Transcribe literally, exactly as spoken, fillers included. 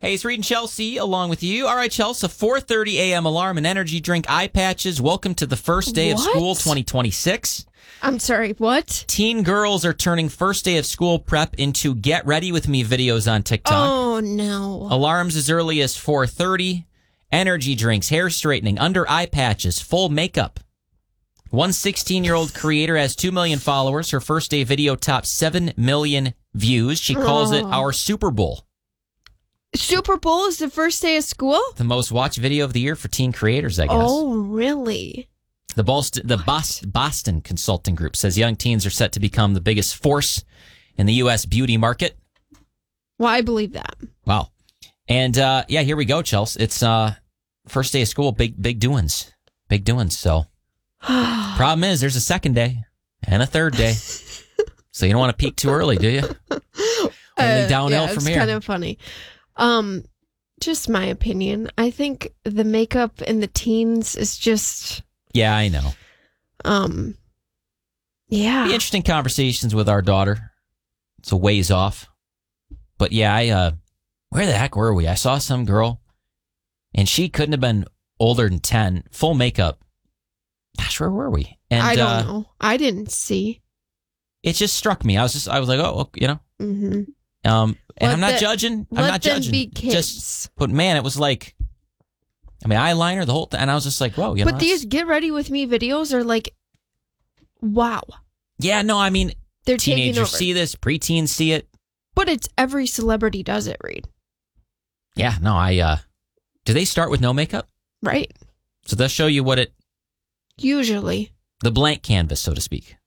Hey, it's Reed and Chelsea along with you. All right, Chelsea, four thirty a.m. alarm and energy drink eye patches. Welcome to the first day What? of school twenty twenty-six. I'm sorry, what? Teen girls are turning first day of school prep into get ready with me videos on TikTok. Oh, no. Alarms as early as four thirty. Energy drinks, hair straightening, under eye patches, full makeup. One sixteen-year-old creator has two million followers. Her first day video topped seven million views. She calls it Oh. our Super Bowl. Super Bowl is the first day of school? The most watched video of the year for teen creators, I guess. Oh, really? The Boston, the Bos- Boston Consulting Group says young teens are set to become the biggest force in the U S beauty market. Well, I believe that. Wow. And, uh, yeah, here we go, Chelsea. It's uh, first day of school, big, big doings. Big doings. So, problem is, there's a second day and a third day. So you don't want to peak too early, do you? Only Uh, downhill yeah, from it's here. kind of funny. Um, just my opinion. I think the makeup in the teens is just, Yeah, I know. um, yeah. Be interesting conversations with our daughter. It's a ways off. But yeah, I, uh, where the heck were we? I saw some girl and she couldn't have been older than ten, full makeup. Gosh, where were we? And I don't uh, know. I didn't see. it just struck me. I was just, I was like, oh, you know, Mm-hmm. um, and Let I'm not the- judging. I'm Let not them judging. be kids. Just, but man, it was like, I mean, eyeliner, the whole thing. And I was just like, whoa, you know. but these get ready with me videos are like, wow. Yeah, no, I mean, They're taking teenagers over. see this, preteens see it. But it's every celebrity does it, Reed. Yeah, no, I, uh, do they start with no makeup? Right? So they'll show you what it, Usually. the blank canvas, so to speak.